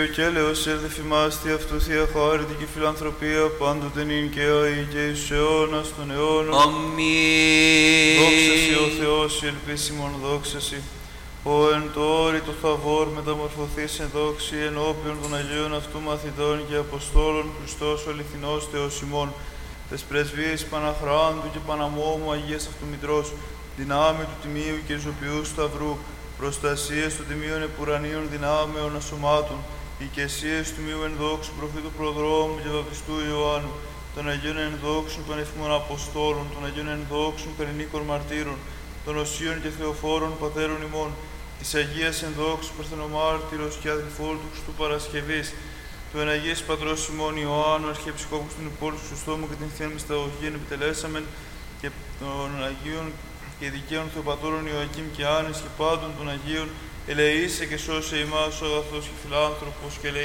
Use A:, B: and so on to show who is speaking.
A: Και έλεος έρδε φημάστη αυτού θεία χάρητη και φιλανθρωπία πάντοτε νυν και αεί και εις αιώνας των αιώνων.
B: Αμήν.
A: Δόξα Σοι ο Θεός, η ελπίσιμον δόξα Σοι. Ο εν το όρη το θαβόρ μεταμορφωθείς εν δόξη ενώπιον των Αγίων αυτού μαθητών και Αποστόλων Χριστός ο αληθινός Θεός ημών. Τες πρεσβείες Παναχράντου και Παναμόμου Αγίας αυτού Μητρός, δυνάμει του Τιμίου και Ριζοποιού Σταυρού, προστασίες των Τιμίων Επουρανίων δυνάμεων ασωμάτων, οικεσίες του Μίου ενδόξου προφήτου Προδρόμου και Βαπτιστού Ιωάννου, των Αγίων ενδόξων των εφημών Αποστόλων, των Αγίων ενδόξων κανονίκων μαρτύρων, των Οσίων και Θεοφόρων Πατέρων ημών, της Αγίας ενδόξου Παρθενομάρτυρος και αδελφόλου του Χριστού Παρασκευής, του εν Αγίας Πατρός ημών Ιωάννου, Αρχιεπισκόπου του Υπόλοιπου του Στόμου και την Θεία Μυσταγωγήν επιτελέσαμεν, και των Αγίων και δικαίων Θεοπατώρων Ιωακήμ και Άννης και πάντων των Αγίων, ελεήσε και σώσε ημάς ο αγαθός και φιλάνθρωπος και